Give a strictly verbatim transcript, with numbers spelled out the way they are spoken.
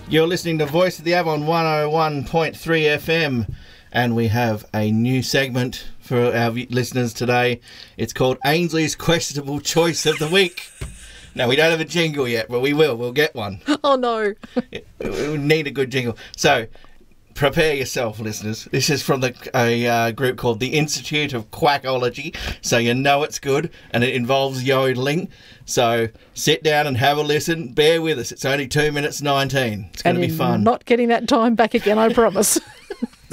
You're listening to Voice of the Avon one oh one point three F M, and we have a new segment for our listeners today. It's called Ainsley's Questionable Choice of the Week. Now, we don't have a jingle yet, but we will. We'll get one. Oh, no. We need a good jingle. So, prepare yourself, listeners. This is from the, a uh, group called the Institute of Quackology, so you know it's good, and it involves yodeling. So, sit down and have a listen. Bear with us. It's only two minutes nineteen. It's going to be fun. Not getting that time back again, I promise.